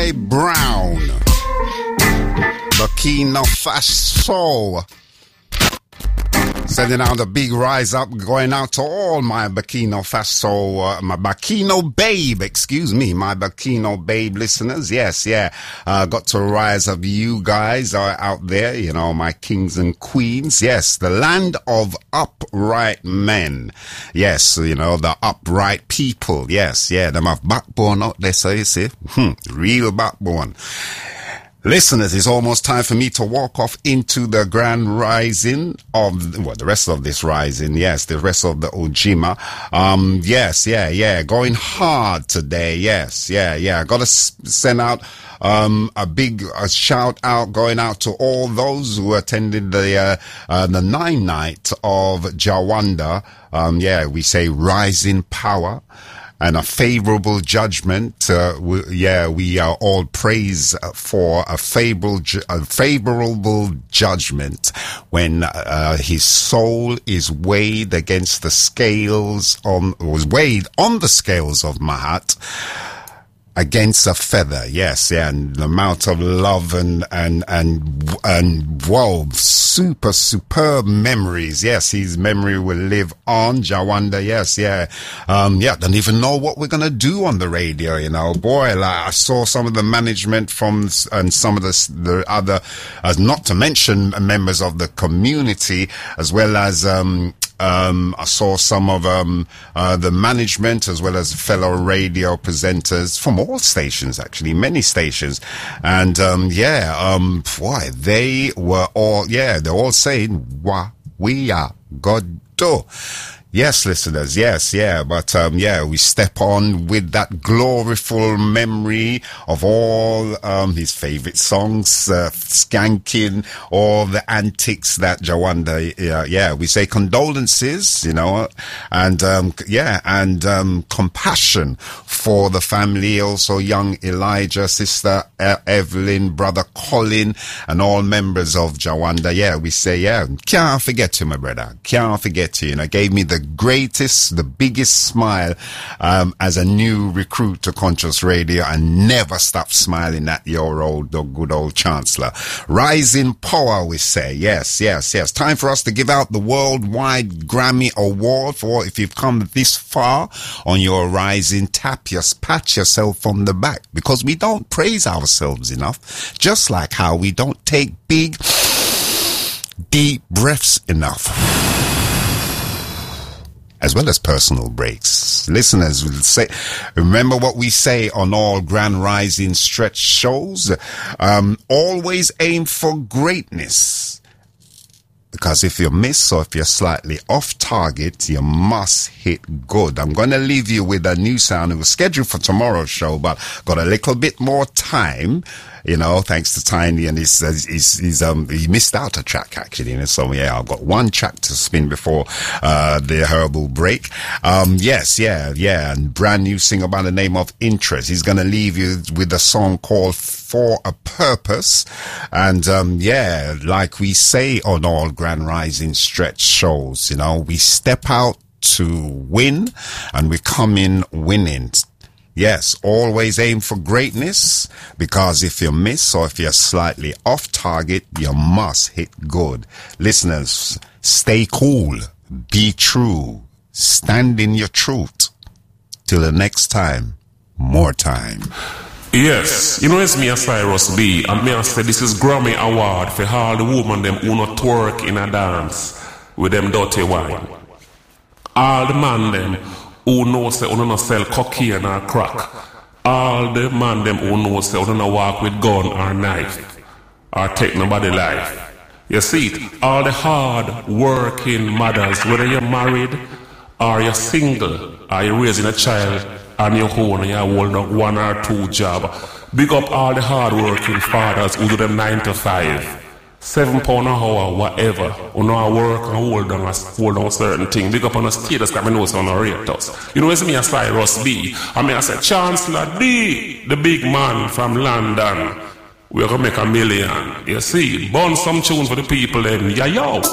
Ty Brown, Burkina Faso. Sending out a big rise up, going out to all my Burkina Faso, my Burkina Babe, my Burkina Babe listeners. Yes, yeah. Got to rise up you guys are out there, you know, my kings and queens. Yes, the land of upright men. Yes, you know, the upright people. Yes, yeah, them have backbone out there, so you see. Real backbone. Listeners, it's almost time for me to walk off into the grand rising of, well, the rest of this rising, yes, the rest of the Ojima. Yes, yeah, going hard today, yes, yeah. Gotta send out, a big shout out going out to all those who attended the 9 night of Jawanda. We say rising power. And a favorable judgment. We are all praised for a favorable judgment when his soul is weighed against the scales was weighed on the scales of Mahat against a feather. Yes, yeah, and the amount of love and wow, superb memories. Yes, his memory will live on. Jawanda, yes, yeah. Don't even know what we're gonna do on the radio, you know. Boy, like, I saw some of the management and some of the other, not to mention members of the community, as well as, I saw some of the management as well as fellow radio presenters from all stations, actually, many stations. And boy, they were all, they're all saying, "Wa we are God do." Yes, listeners, yes, yeah, but, we step on with that gloriful memory of all, his favorite songs, skanking, all the antics that Jawanda, we say condolences, you know, and, compassion for the family, also young Elijah, sister Evelyn, brother Colin, and all members of Jawanda. Yeah, we say, can't forget you, my brother, can't forget you, and gave me the greatest, the biggest smile as a new recruit to Conscious Radio, and never stop smiling at the good old Chancellor. Rising power, we say. Yes. Time for us to give out the worldwide Grammy Award for if you've come this far on your rising. Pat yourself on the back, because we don't praise ourselves enough, just like how we don't take big, deep breaths enough, as well as personal breaks. Listeners will say, remember what we say on all Grand Rising Stretch shows, always aim for greatness. Because if you miss or if you're slightly off target, you must hit good. I'm going to leave you with a new sound. It was scheduled for tomorrow's show, but got a little bit more time, you know, thanks to Tiny, and he missed out a track, actually. And so, I've got one track to spin before, the herbal break. And brand new singer by the name of Interest. He's going to leave you with a song called For a Purpose. And, like we say on all Grand Rising Stretch shows, you know, we step out to win and we come in winning. Yes, always aim for greatness, because if you miss or if you're slightly off target, you must hit good. Listeners, stay cool, be true, stand in your truth. Till the next time, more time. Yes, you know it's me, Cyrus B, and me I say this is Grammy Award for all the women them who not twerk in a dance with them dirty wine. All the man them who know say who not sell cocaine or crack. All the man them who know say who not walk with gun or knife or take nobody life. You see it, all the hard working mothers, whether you're married or you're single or you're raising a child on your own and you hold up 1 or 2 job. Big up all the hard working fathers who do them 9 to 5. £7 an hour, whatever. Who know work and hold on certain things. Big up on the status that I know on the rate us. You know, it's me, Cyrus B. I say, Chancellor D, the big man from London. We're gonna make $1 million. You see, burn some tunes for the people then. Yeah, yo.